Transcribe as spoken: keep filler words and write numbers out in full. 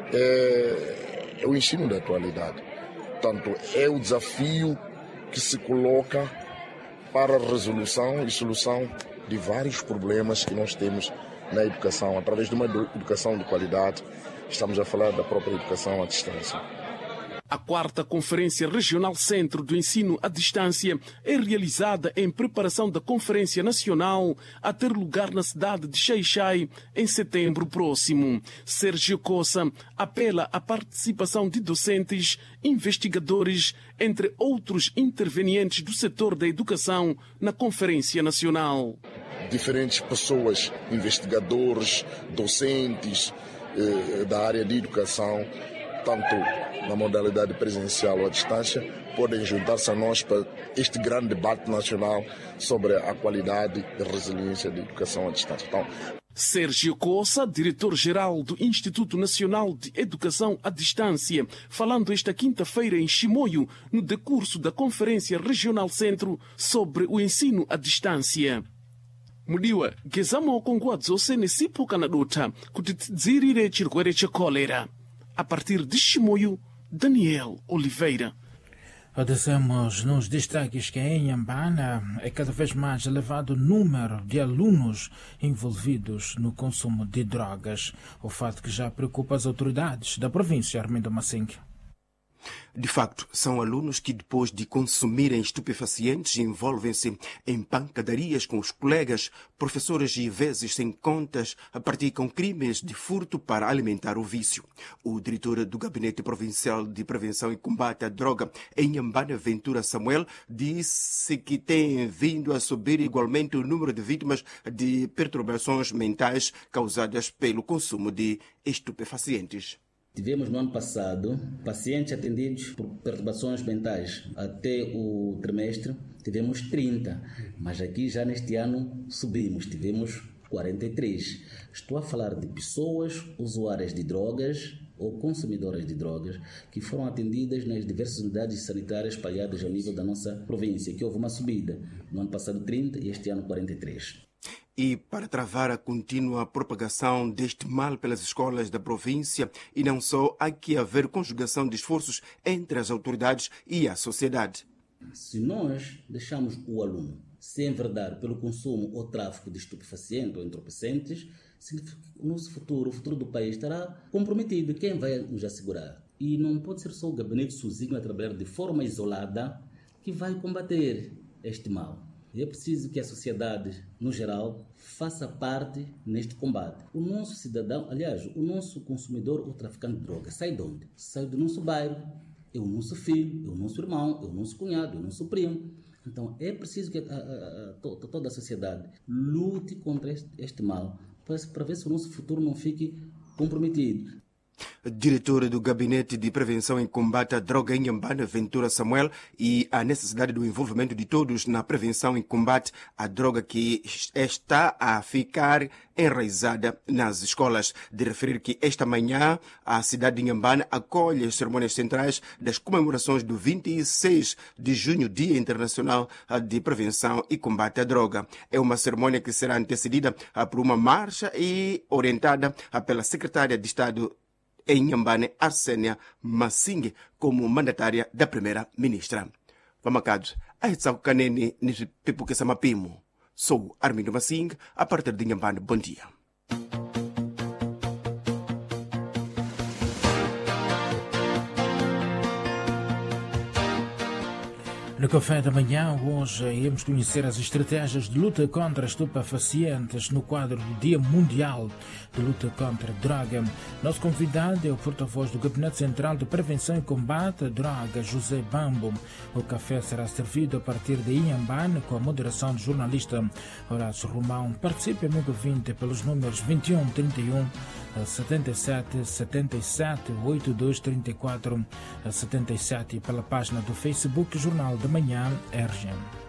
é, é o ensino da atualidade. Portanto, é o desafio que se coloca para a resolução e solução de vários problemas que nós temos na educação, através de uma educação de qualidade. Estamos a falar da própria educação à distância. A quarta Conferência Regional Centro do Ensino à Distância é realizada em preparação da Conferência Nacional a ter lugar na cidade de Xai-Xai em setembro próximo. Sérgio Coça apela à participação de docentes, investigadores, entre outros intervenientes do setor da educação na Conferência Nacional. Diferentes pessoas, investigadores, docentes eh, da área de educação, tanto na modalidade presencial ou à distância, podem juntar-se a nós para este grande debate nacional sobre a qualidade e resiliência da educação à distância. Então, Sérgio Coça, diretor-geral do Instituto Nacional de Educação à Distância, falando esta quinta-feira em Chimoio, no decurso da Conferência Regional Centro sobre o ensino à distância. Mudiwa, gezamo kongwadzose nesipoka na dota kuti tidzirire chirwere cha cólera. A partir de Chimoio, Daniel Oliveira. Dizemos nos destaques que em Inhambane é cada vez mais elevado o número de alunos envolvidos no consumo de drogas, o fato que já preocupa as autoridades da província. Armindo Massingue. De facto, são alunos que depois de consumirem estupefacientes envolvem-se em pancadarias com os colegas, professores e vezes sem contas praticam crimes de furto para alimentar o vício. O diretor do Gabinete Provincial de Prevenção e Combate à Droga em Inhambane, Ventura Samuel, disse que tem vindo a subir igualmente o número de vítimas de perturbações mentais causadas pelo consumo de estupefacientes. Tivemos no ano passado pacientes atendidos por perturbações mentais. Até o trimestre tivemos trinta, mas aqui já neste ano subimos, tivemos quarenta e três. Estou a falar de pessoas usuárias de drogas ou consumidoras de drogas que foram atendidas nas diversas unidades sanitárias espalhadas ao nível da nossa província, que houve uma subida. No ano passado trinta e este ano quarenta e três. E para travar a contínua propagação deste mal pelas escolas da província, e não só, há que haver conjugação de esforços entre as autoridades e a sociedade. Se nós deixamos o aluno se enverdar pelo consumo ou tráfico de estupefacientes ou entorpecentes, significa que o nosso futuro, o futuro do país estará comprometido. Quem vai nos assegurar? E não pode ser só o gabinete sozinho a trabalhar de forma isolada que vai combater este mal. É preciso que a sociedade, no geral, faça parte neste combate. O nosso cidadão, aliás, o nosso consumidor ou traficante de droga, sai de onde? Sai do nosso bairro, é o nosso filho, é o nosso irmão, é o nosso cunhado, é o nosso primo. Então, é preciso que a, a, a, a, toda a sociedade lute contra este, este mal, para, para ver se o nosso futuro não fique comprometido. Diretor do Gabinete de Prevenção e Combate à Droga em Inhambane, Ventura Samuel, e a necessidade do envolvimento de todos na prevenção e combate à droga que está a ficar enraizada nas escolas. De referir que esta manhã a cidade de Inhambane acolhe as cerimônias centrais das comemorações do vinte e seis de junho, Dia Internacional de Prevenção e Combate à Droga. É uma cerimônia que será antecedida por uma marcha e orientada pela Secretária de Estado em Inhambane, Arsênia Massingue, como mandatária da primeira-ministra. Vamacados, a Hetsaku Kanene, nesse Pipuque Samapimo. Sou Armindo Massingue, a partir de Inhambane. Bom dia. No café da manhã, hoje, iremos conhecer as estratégias de luta contra estupefacientes no quadro do Dia Mundial de Luta contra a Droga. Nosso convidado é o porta-voz do Gabinete Central de Prevenção e Combate à Droga, José Bambo. O café será servido a partir de Inhambane com a moderação do jornalista Horácio Romão. Participe, amigo ouvinte, pelos números vinte e um, trinta e um, setenta e sete, setenta e sete, oitenta e dois, trinta e quatro, setenta e sete e pela página do Facebook Jornal da Manhã R G M.